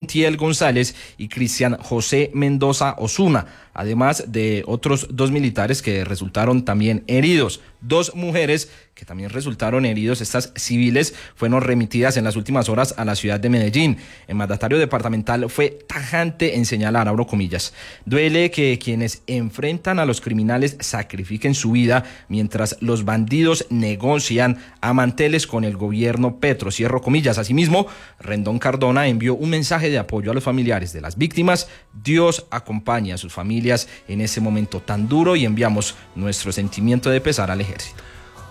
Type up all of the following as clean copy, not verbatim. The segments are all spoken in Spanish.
Montiel González y Cristian José Mendoza Osuna, además de otros 2 militares que resultaron también heridos. 2 mujeres que también resultaron heridos. Estas civiles fueron remitidas en las últimas horas a la ciudad de Medellín. El mandatario departamental fue tajante en señalar, abro comillas: duele que quienes enfrentan a los criminales sacrifiquen su vida mientras los bandidos negocian a manteles con el gobierno Petro, cierro comillas. Asimismo, Rendón Cardona envió un mensaje de apoyo a los familiares de las víctimas. Dios acompañe a sus familias en ese momento tan duro y enviamos nuestro sentimiento de pesar al ejército.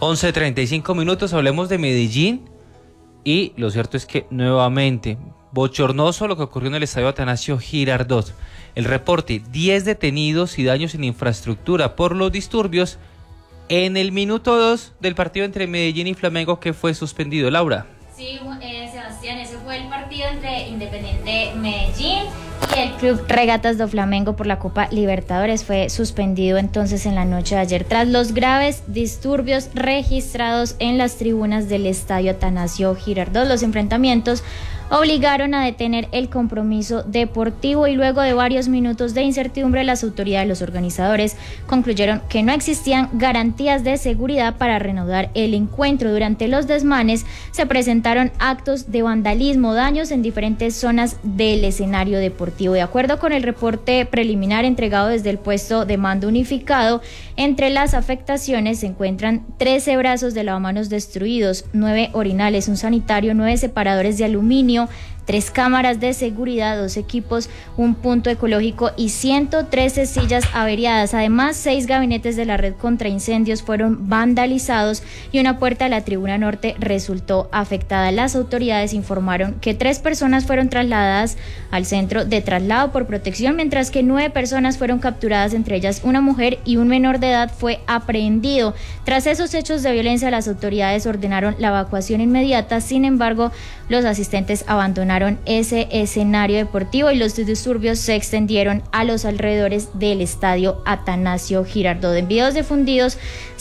11:35, hablemos de Medellín y lo cierto es que nuevamente bochornoso lo que ocurrió en el estadio Atanasio Girardot. El reporte: 10 detenidos y daños en infraestructura por los disturbios en el minuto 2 del partido entre Medellín y Flamengo, que fue suspendido. Laura. Sí, Sebastián, ese fue el partido entre Independiente Medellín y el Club Regatas do Flamengo por la Copa Libertadores. Fue suspendido entonces en la noche de ayer tras los graves disturbios registrados en las tribunas del estadio Atanasio Girardot. Los enfrentamientos obligaron a detener el compromiso deportivo y luego de varios minutos de incertidumbre, las autoridades, los organizadores, concluyeron que no existían garantías de seguridad para reanudar el encuentro. Durante los desmanes se presentaron actos de vandalismo, daños en diferentes zonas del escenario deportivo. De acuerdo con el reporte preliminar entregado desde el puesto de mando unificado, entre las afectaciones se encuentran 13 brazos de lavamanos destruidos, 9 orinales, un sanitario, 9 separadores de aluminio, 3 cámaras de seguridad, 2 equipos, un punto ecológico y 113 sillas averiadas. Además, 6 gabinetes de la red contra incendios fueron vandalizados y una puerta de la tribuna norte resultó afectada. Las autoridades informaron que 3 personas fueron trasladadas al centro de traslado por protección, mientras que 9 personas fueron capturadas, entre ellas una mujer, y un menor de edad fue aprehendido. Tras esos hechos de violencia, las autoridades ordenaron la evacuación inmediata. Sin embargo, los asistentes abandonaron ese escenario deportivo y los disturbios se extendieron a los alrededores del estadio Atanasio Girardot. En videos difundidos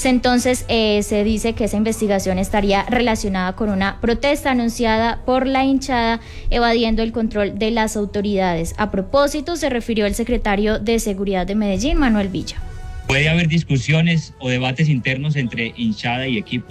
se dice que esa investigación estaría relacionada con una protesta anunciada por la hinchada evadiendo el control de las autoridades. A propósito, se refirió el secretario de Seguridad de Medellín, Manuel Villa. Puede haber discusiones o debates internos entre hinchada y equipo,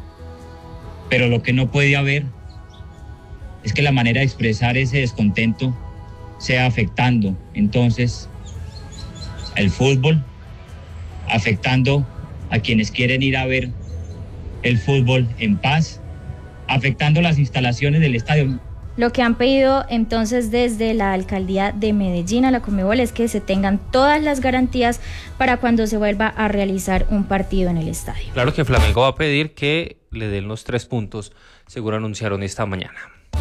pero lo que no puede haber es que la manera de expresar ese descontento sea afectando entonces al fútbol, afectando a quienes quieren ir a ver el fútbol en paz, afectando las instalaciones del estadio. Lo que han pedido entonces desde la alcaldía de Medellín a la Conmebol es que se tengan todas las garantías para cuando se vuelva a realizar un partido en el estadio. Claro que Flamengo va a pedir que le den los 3 puntos, seguro anunciaron esta mañana.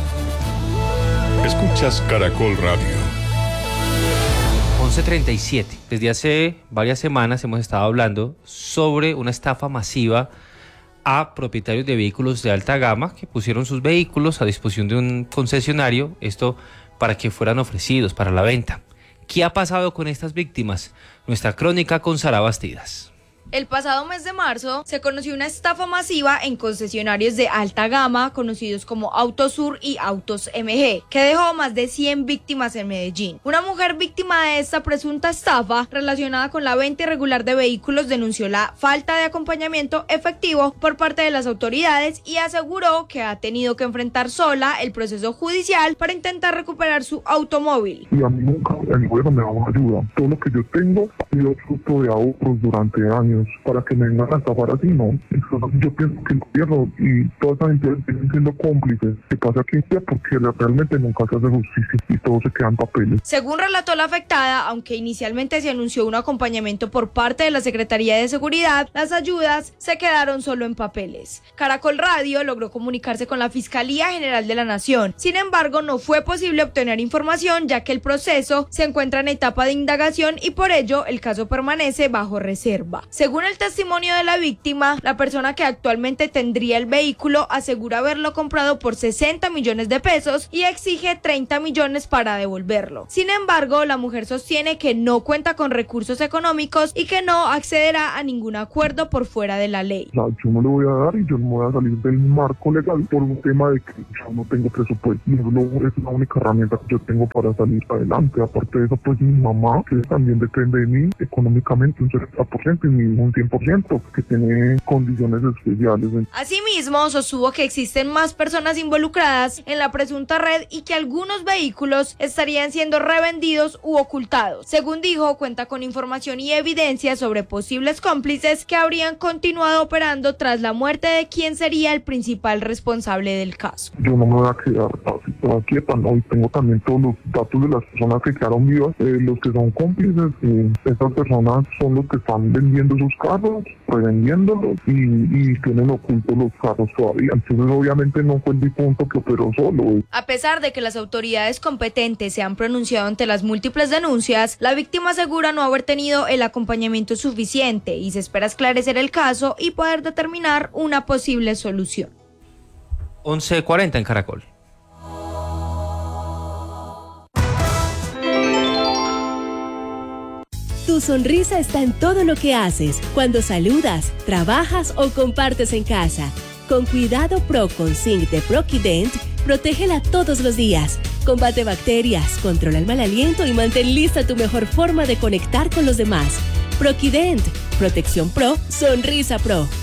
Escuchas Caracol Radio. 11:37. Desde hace varias semanas hemos estado hablando sobre una estafa masiva a propietarios de vehículos de alta gama que pusieron sus vehículos a disposición de un concesionario, esto para que fueran ofrecidos para la venta. ¿Qué ha pasado con estas víctimas? Nuestra crónica con Sara Bastidas. El pasado mes de marzo se conoció una estafa masiva en concesionarios de alta gama conocidos como Autosur y Autos MG, que dejó más de 100 víctimas en Medellín. Una mujer víctima de esta presunta estafa relacionada con la venta irregular de vehículos denunció la falta de acompañamiento efectivo por parte de las autoridades y aseguró que ha tenido que enfrentar sola el proceso judicial para intentar recuperar su automóvil. Y a mí nunca el gobierno me daba ayuda. Todo lo que yo tengo ha sido fruto de ahorros durante años. Para que me vengan a estafar así, no. Entonces, yo pienso que el gobierno y todas esas entidades vienen siendo cómplices. ¿Qué pasa aquí? Porque realmente nunca se hace justicia y todo se queda en papeles. Según relató la afectada, aunque inicialmente se anunció un acompañamiento por parte de la Secretaría de Seguridad, las ayudas se quedaron solo en papeles. Caracol Radio logró comunicarse con la Fiscalía General de la Nación. Sin embargo, no fue posible obtener información, ya que el proceso se encuentra en etapa de indagación y por ello el caso permanece bajo reserva. Según el testimonio de la víctima, la persona que actualmente tendría el vehículo asegura haberlo comprado por 60 millones de pesos y exige 30 millones para devolverlo. Sin embargo, la mujer sostiene que no cuenta con recursos económicos y que no accederá a ningún acuerdo por fuera de la ley. Yo no le voy a dar y yo no voy a salir del marco legal por un tema de que yo no tengo presupuesto. Y es la única herramienta que yo tengo para salir adelante. Aparte de eso, pues mi mamá, que también depende de mí económicamente un 70% y mi un 100%, que tiene condiciones especiales. Asimismo, sostuvo que existen más personas involucradas en la presunta red y que algunos vehículos estarían siendo revendidos u ocultados. Según dijo, cuenta con información y evidencia sobre posibles cómplices que habrían continuado operando tras la muerte de quien sería el principal responsable del caso. Yo no me voy a quedar así toda quieta, ¿no? Y tengo también todos los datos de las personas que quedaron vivas, los que son cómplices. Estas personas son los que están vendiendo sus carros, revendiéndolos y tienen ocultos los carros todavía. Entonces obviamente no fue el difunto que operó solo. A pesar de que las autoridades competentes se han pronunciado ante las múltiples denuncias, la víctima asegura no haber tenido el acompañamiento suficiente y se espera esclarecer el caso y poder determinar una posible solución. 11:40 en Caracol. Tu sonrisa está en todo lo que haces, cuando saludas, trabajas o compartes en casa. Con Cuidado Pro con Zinc de Proquident, protégela todos los días. Combate bacterias, controla el mal aliento y mantén lista tu mejor forma de conectar con los demás. Proquident, Protección Pro, Sonrisa Pro.